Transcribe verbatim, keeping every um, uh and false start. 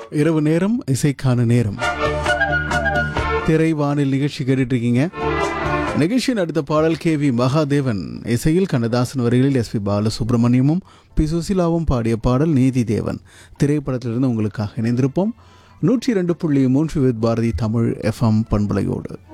இரவு நேரம் இசைக்கான நேரம். திரை வானில் நிகழ்ச்சி கேட்டுட்டு இருக்கீங்க. நிகழ்ச்சியின் அடுத்த பாடல் கே வி மகாதேவன் இசையில் கண்ணதாசன் வரிகளில் எஸ் பி பாலசுப்ரமணியமும் பி சுசிலாவும் பாடிய பாடல் நீதி தேவன் திரைப்படத்திலிருந்து உங்களுக்காக இணைந்திருப்போம். நூற்றி இரண்டு புள்ளி மூன்று வித் பாரதி தமிழ் எஃப்எம் பண்பலையோடு.